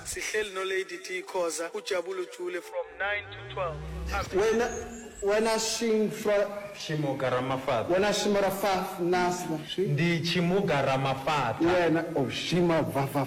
sihleli no Lady T Khoza, uJabulu Jule from 9 to 12. When I sing from Chimuga Ramafat. when I sing Rafaf Nasla, Ndi Chimuga Ramafat. when oh Shima Vafa